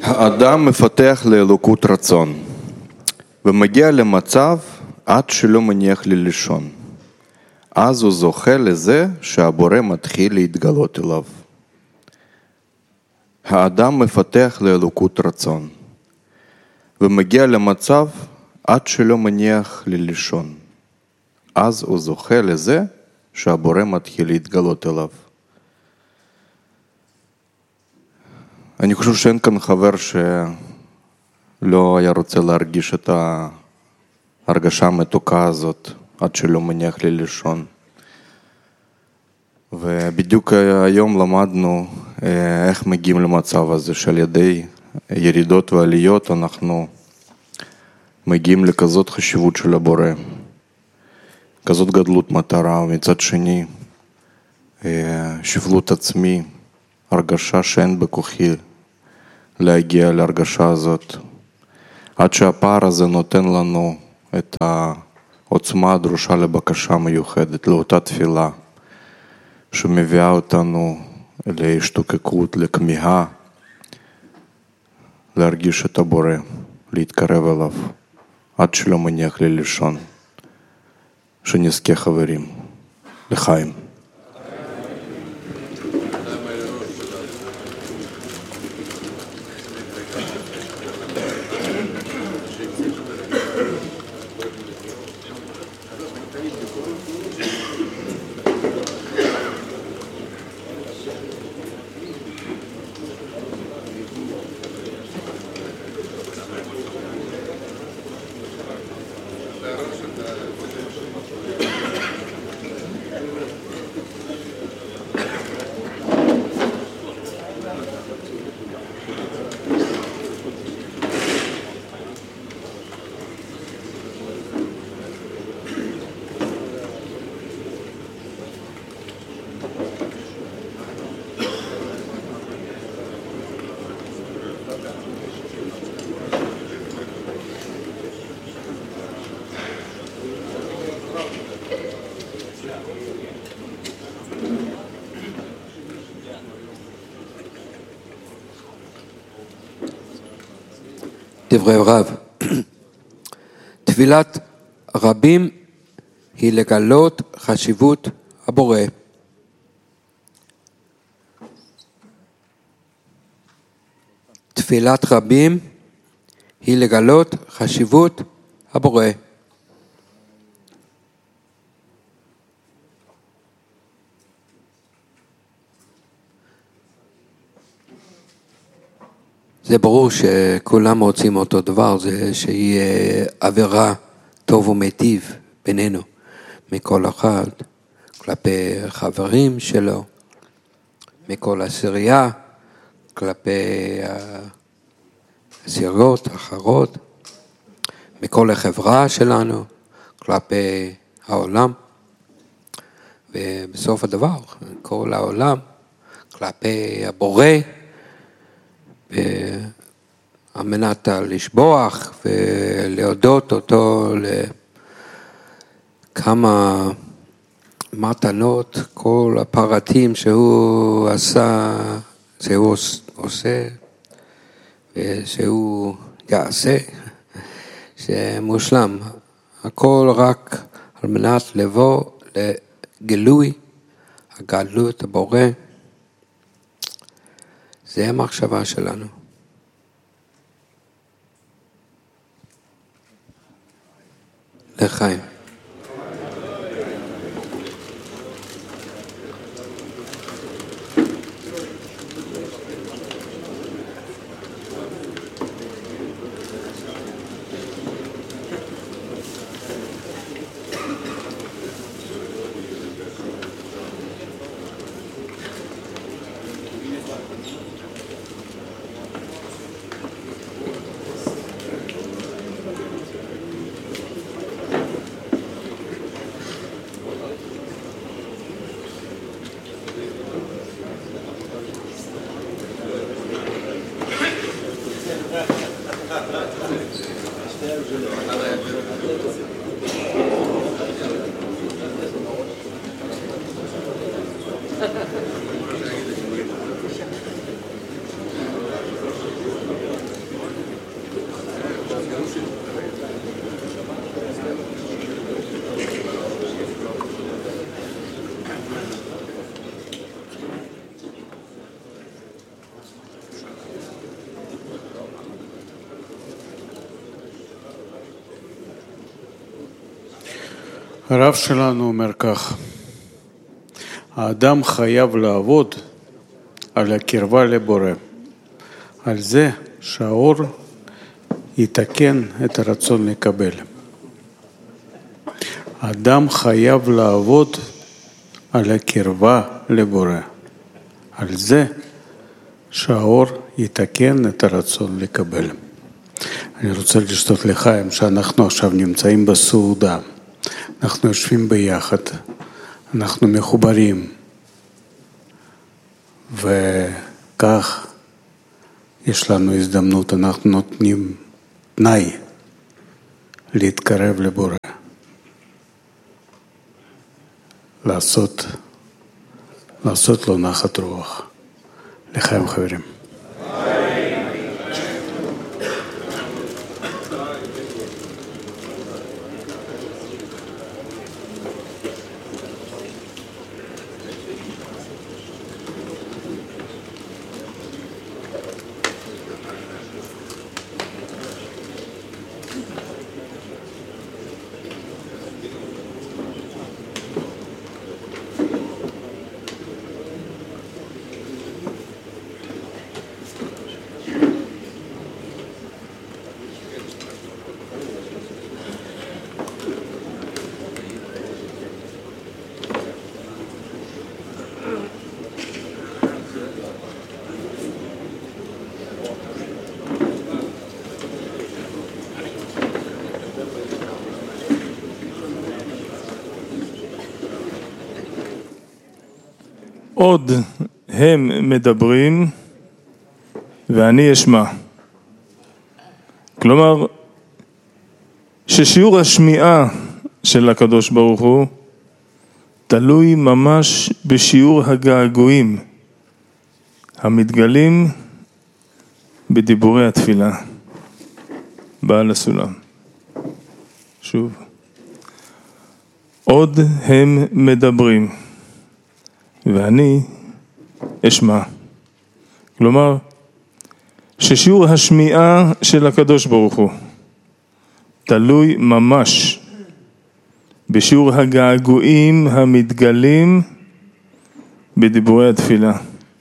האדם מפתח לאלוקות רצון, ומגיע למצב עד שלא מניח לי לישון. אז הוא זוכה לזה שהבורא מתחיל להתגלות אליו. האדם מפתח לאלוקות רצון, ומגיע למצב עד שלא מניח לי לישון. אז הוא זוכה לזה שהבורא מתחיל להתגלות אליו. אני חושב שאין כאן חבר שלא היה רוצה להרגיש את ההרגשה המתוקה הזאת עד שלא מניח לי לישון. ובדיוק היום למדנו איך מגיעים למצב הזה שעל ידי ירידות ועליות אנחנו מגיעים לכזאת חשיבות של הבורא, כזאת גדלות מטרה, ומצד שני שפלות עצמי, הרגשה שאין בכוחי להגיע להרגשה הזאת, עד שהפער הזה נותן לנו את העוצמה הדרושה לבקשה מיוחדת, לאותה תפילה שמביאה אותנו להשתוקקות, לכמיהה, להרגיש את הבורא, להתקרב אליו, עד שלא מניח לי לישון. שנזכה חברים, לחיים. דברי רב. תפילת רבים היא לגלות חשיבות הבורא. תפילת רבים היא לגלות חשיבות הבורא. זה ברור שכולם רוצים אותו דבר, זה שיהיה אווירה טוב ומיטיב בינינו, מכל אחד, כלפי חברים שלו, מכל עשירייה, כלפי עשיריות אחרות, מכל החברה שלנו, כלפי העולם, ובסוף הדבר, כל העולם, כלפי הבורא, על מנת לשבוח ולהודות אותו לכמה מתנות, כל הפרטים שהוא עשה, שהוא עושה ושהוא יעשה, שמושלם. הכל רק על מנת לבוא לגילוי הגדלות הבורא. זה המחשבה שלנו. לחיים. הרב שלנו אומר כך, האדם חייב לעבוד על הקרבה לבורא, על זה שהאור יתקן את הרצון לקבל. האדם חייב לעבוד על הקרבה לבורא, על זה שהאור יתקן את הרצון לקבל. אני רוצה לשתות לחיים שאנחנו עכשיו נמצאים בסעודה, אנחנו יושבים ביחד, אנחנו מחוברים, וכך יש לנו הזדמנות, אנחנו נותנים תנאי להתקרב לבורא, לעשות לו נחת רוח. לחיים חברים. עוד הם מדברים ואני אשמע. כלומר, ששיעור השמיעה של הקדוש ברוך הוא תלוי ממש בשיעור הגעגועים המתגלים בדיבורי התפילה. בעל הסולם. שוב. עוד הם מדברים ואני אשמע. כלומר, ששיעור השמיעה של הקדוש ברוך הוא תלוי ממש בשיעור הגעגועים המתגלים בדיבורי התפילה.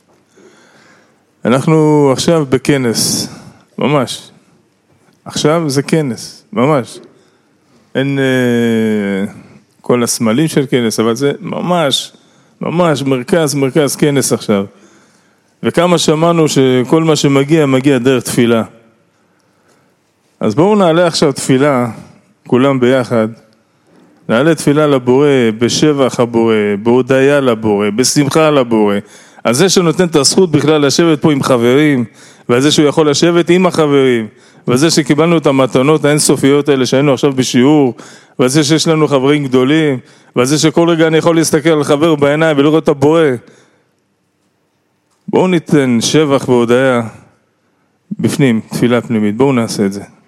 אנחנו עכשיו בכנס, ממש. עכשיו זה כנס, ממש. אין כל הסמלים של כנס, אבל זה ממש מרכז כנס עכשיו. וכמה שמענו שכל מה שמגיע, מגיע דרך תפילה. אז בואו נעלה עכשיו תפילה, כולם ביחד. נעלה תפילה לבורא, בשבח הבורא, בהודיה לבורא, בשמחה לבורא. על זה שנותן את הזכות בכלל לשבת פה עם חברים, ועל זה שהוא יכול לשבת עם החברים, ועל זה שקיבלנו את המתנות האינסופיות האלה שהיינו עכשיו בשיעור, ועל זה שיש לנו חברים גדולים, ועל זה שכל רגע אני יכול להסתכל על חבר בעיניים ולראות את הבורא. בואו ניתן שבח והודיה בפנים, תפילה פנימית, בואו נעשה את זה.